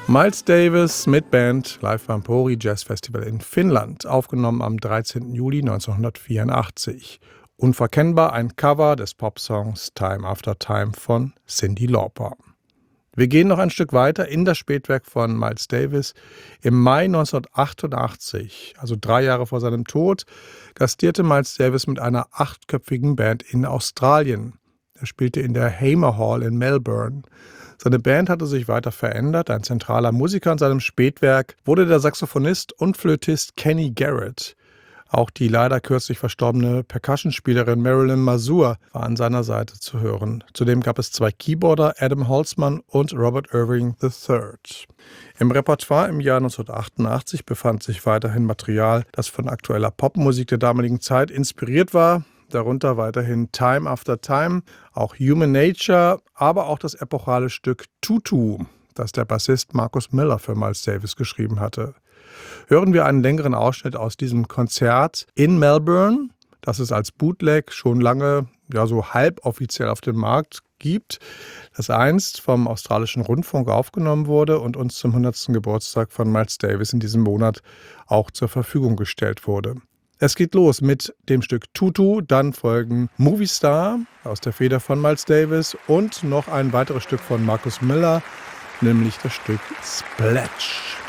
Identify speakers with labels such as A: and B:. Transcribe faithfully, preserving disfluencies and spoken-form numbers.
A: Miles Davis mit Band live beim Pori Jazz Festival in Finnland, aufgenommen am dreizehnten Juli neunzehnhundertvierundachtzig. Unverkennbar ein Cover des Popsongs Time After Time von Cyndi Lauper. Wir gehen noch ein Stück weiter in das Spätwerk von Miles Davis. Im Mai neunzehnhundertachtundachtzig, also drei Jahre vor seinem Tod, gastierte Miles Davis mit einer achtköpfigen Band in Australien. Er spielte in der Hamer Hall in Melbourne. Seine Band hatte sich weiter verändert. Ein zentraler Musiker in seinem Spätwerk wurde der Saxophonist und Flötist Kenny Garrett. Auch die leider kürzlich verstorbene Percussionspielerin Marilyn Mazur war an seiner Seite zu hören. Zudem gab es zwei Keyboarder, Adam Holzman und Robert Irving der Dritte. Im Repertoire im Jahr neunzehnhundertachtundachtzig befand sich weiterhin Material, das von aktueller Popmusik der damaligen Zeit inspiriert war. Darunter weiterhin Time After Time, auch Human Nature, aber auch das epochale Stück Tutu, das der Bassist Marcus Miller für Miles Davis geschrieben hatte. Hören wir einen längeren Ausschnitt aus diesem Konzert in Melbourne, das es als Bootleg schon lange, ja so halboffiziell auf dem Markt gibt, das einst vom australischen Rundfunk aufgenommen wurde und uns zum hundertsten Geburtstag von Miles Davis in diesem Monat auch zur Verfügung gestellt wurde. Es geht los mit dem Stück Tutu, dann folgen Movie Star aus der Feder von Miles Davis und noch ein weiteres Stück von Marcus Miller, nämlich das Stück Splatch.